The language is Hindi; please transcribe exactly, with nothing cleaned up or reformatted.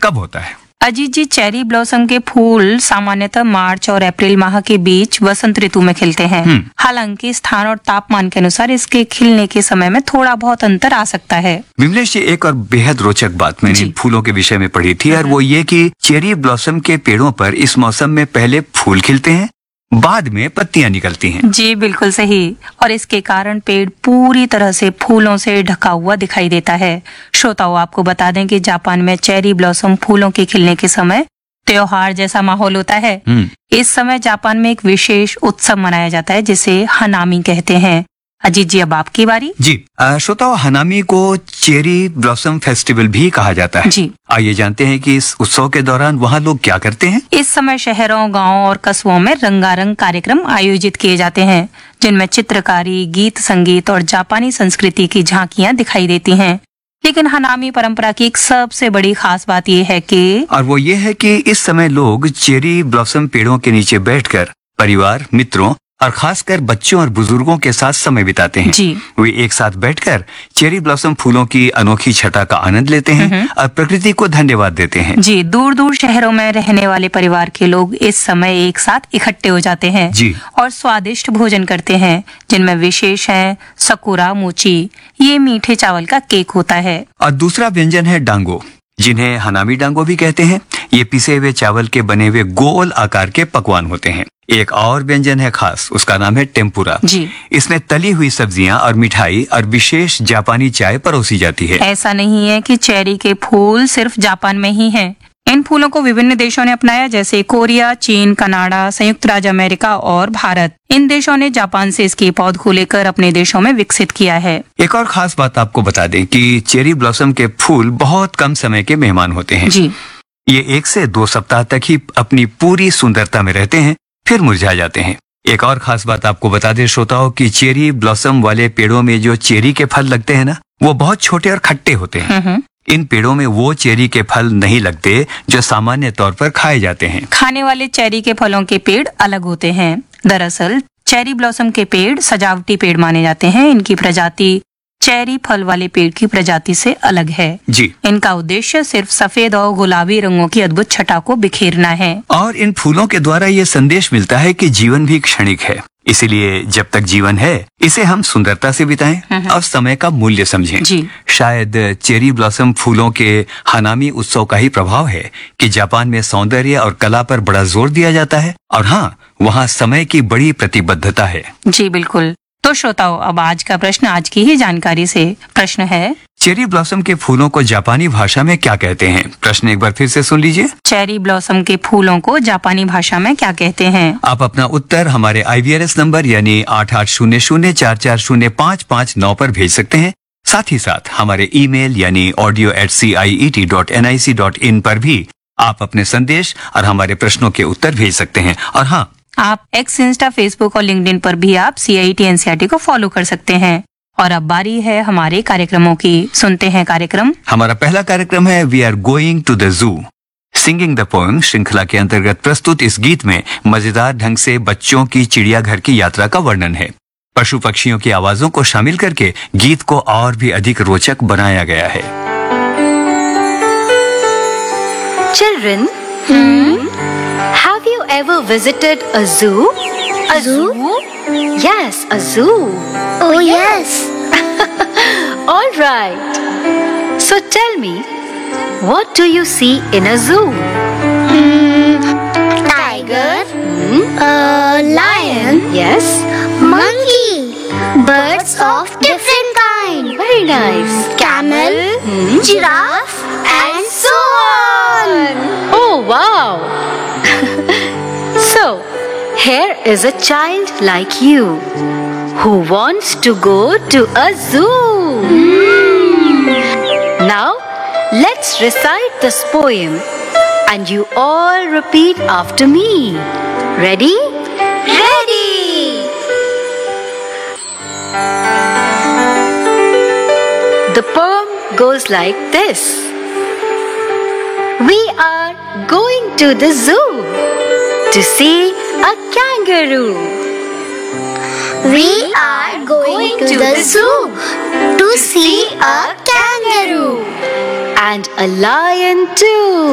कब होता है? अजीत जी, चेरी ब्लॉसम के फूल सामान्यतः मार्च और अप्रैल माह के बीच वसंत ऋतु में खिलते हैं। हालांकि स्थान और तापमान के अनुसार इसके खिलने के समय में थोड़ा बहुत अंतर आ सकता है। विमलेश जी, एक और बेहद रोचक बात मैंने फूलों के विषय में पढ़ी थी और वो ये कि चेरी ब्लॉसम के पेड़ों पर इस मौसम में पहले फूल खिलते हैं, बाद में पत्तियां निकलती हैं। जी बिल्कुल सही। और इसके कारण पेड़ पूरी तरह से फूलों से ढका हुआ दिखाई देता है। श्रोताओं, आपको बता दें कि जापान में चेरी ब्लॉसम फूलों के खिलने के समय त्योहार जैसा माहौल होता है। इस समय जापान में एक विशेष उत्सव मनाया जाता है जिसे हनामी कहते हैं। अजीत जी, अब आपकी बारी। जी श्रोताओ, हनामी को चेरी ब्लॉसम फेस्टिवल भी कहा जाता है। जी आइए जानते हैं कि इस उत्सव के दौरान वहाँ लोग क्या करते हैं। इस समय शहरों, गांवों और कस्बों में रंगारंग कार्यक्रम आयोजित किए जाते हैं जिनमें चित्रकारी, गीत, संगीत और जापानी संस्कृति की झांकियां दिखाई देती हैं। लेकिन हनामी परंपरा की एक सबसे बड़ी खास बात यह है कि और वो ये है कि इस समय लोग चेरी ब्लॉसम पेड़ों के नीचे बैठकर परिवार, मित्रों और खासकर बच्चों और बुजुर्गों के साथ समय बिताते हैं। जी वे एक साथ बैठकर चेरी ब्लॉसम फूलों की अनोखी छटा का आनंद लेते हैं और प्रकृति को धन्यवाद देते हैं। जी, दूर दूर शहरों में रहने वाले परिवार के लोग इस समय एक साथ इकट्ठे हो जाते हैं। जी और स्वादिष्ट भोजन करते हैं जिनमें विशेष है सकुरा मोची, ये मीठे चावल का केक होता है। और दूसरा व्यंजन है डांगो, जिन्हें हनामी डांगो भी कहते हैं। ये पिसे हुए चावल के बने हुए गोल आकार के पकवान होते हैं। एक और व्यंजन है खास, उसका नाम है टेम्पुरा। जी इसमें तली हुई सब्जियां और मिठाई और विशेष जापानी चाय परोसी जाती है। ऐसा नहीं है कि चेरी के फूल सिर्फ जापान में ही हैं। इन फूलों को विभिन्न देशों ने अपनाया, जैसे कोरिया, चीन, कनाडा, संयुक्त राज्य अमेरिका और भारत। इन देशों ने जापान से इसके पौध को लेकर अपने देशों में विकसित किया है। एक और खास बात आपको बता दें कि चेरी ब्लॉसम के फूल बहुत कम समय के मेहमान होते हैं। जी ये एक से दो सप्ताह तक ही अपनी पूरी सुंदरता में रहते हैं, फिर मुरझा जाते हैं। एक और खास बात आपको बता दें श्रोताओं कि चेरी ब्लॉसम वाले पेड़ों में जो चेरी के फल लगते हैं ना, वो बहुत छोटे और खट्टे होते हैं। इन पेड़ों में वो चेरी के फल नहीं लगते जो सामान्य तौर पर खाए जाते हैं। खाने वाले चेरी के फलों के पेड़ अलग होते हैं। दरअसल चेरी ब्लॉसम के पेड़ सजावटी पेड़ माने जाते हैं। इनकी प्रजाति चेरी फल वाले पेड़ की प्रजाति से अलग है। जी इनका उद्देश्य सिर्फ सफेद और गुलाबी रंगों की अद्भुत छटा को बिखेरना है। और इन फूलों के द्वारा ये संदेश मिलता है कि जीवन भी क्षणिक है, इसीलिए जब तक जीवन है इसे हम सुंदरता से बिताएं और समय का मूल्य समझें। जी शायद चेरी ब्लॉसम फूलों के हनामी उत्सव का ही प्रभाव है कि जापान में सौंदर्य और कला पर बड़ा जोर दिया जाता है और हाँ, वहाँ समय की बड़ी प्रतिबद्धता है। जी बिल्कुल। तो श्रोताओं, अब आज का प्रश्न आज की ही जानकारी से। प्रश्न है, चेरी ब्लॉसम के फूलों को जापानी भाषा में क्या कहते हैं? प्रश्न एक बार फिर से सुन लीजिए। चेरी ब्लॉसम के फूलों को जापानी भाषा में क्या कहते हैं? आप अपना उत्तर हमारे आई वी आर एस नंबर यानी आठ आठ शून्य शून्य चार चार शून्य पाँच पाँच नौ पर भेज सकते हैं। साथ ही साथ हमारे ईमेल यानी audio eight C I E T dot N I C dot in पर भी आप अपने संदेश और हमारे प्रश्नों के उत्तर भेज सकते हैं। और हाँ, आप एक्स, इंस्टा, फेसबुक और लिंक्डइन पर भी आप सी I T N C R T को फॉलो कर सकते हैं। और अब बारी है हमारे कार्यक्रमों की। सुनते हैं कार्यक्रम। हमारा पहला कार्यक्रम है we are going to the zoo. Singing the poem श्रृंखला के अंतर्गत प्रस्तुत इस गीत में मजेदार ढंग से बच्चों की चिड़ियाघर की यात्रा का वर्णन है। पशु पक्षियों की आवाजों को शामिल करके गीत को और भी अधिक रोचक बनाया गया है। Children, hmm? have you ever visited a zoo? A zoo? Yes, a zoo. Oh yes. All right. So tell me, what do you see in a zoo? Hmm, tiger, Hmm? a lion, Yes. monkey, birds of different kind, Very nice. camel, Hmm? giraffe, and so on. Oh wow. So, here is a child like you who wants to go to a zoo. Now, let's recite this poem and you all repeat after me. Ready? Ready. The poem goes like this. We are going to the zoo to see a kangaroo. We are going to the zoo to see a kangaroo And a lion too.